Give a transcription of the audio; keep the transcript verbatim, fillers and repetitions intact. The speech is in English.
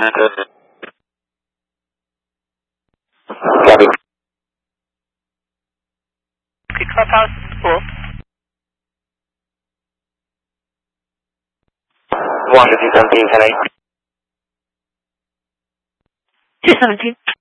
Copy. Okay, clubhouse full. one fifty seventeen, ten eight. two seventeen.